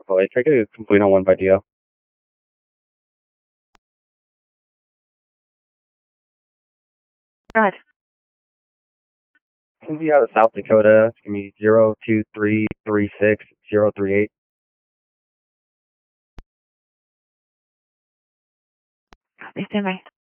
Rockaway. Try to complete on 1 by DO. Go ahead. It's going to be out of South Dakota. It's going to be 02336-038. Stand by.